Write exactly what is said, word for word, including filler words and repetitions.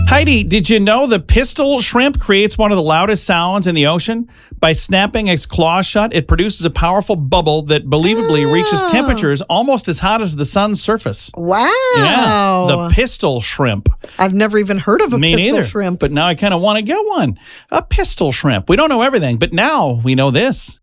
Heidi, did you know the pistol shrimp creates one of the loudest sounds in the ocean? By snapping its claws shut, it produces a powerful bubble that believably Oh. reaches temperatures almost as hot as the sun's surface. Wow. Yeah, the pistol shrimp. I've never even heard of a Me pistol neither, shrimp. but now I kind of want to get one. A pistol shrimp. We don't know everything, but now we know this.